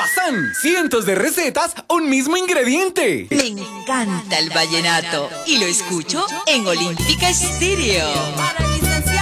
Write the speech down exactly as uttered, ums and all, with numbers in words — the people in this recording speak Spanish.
Kazán, cientos de recetas, un mismo ingrediente. Me encanta el vallenato y lo escucho en Olímpica Estéreo. Para licenciado.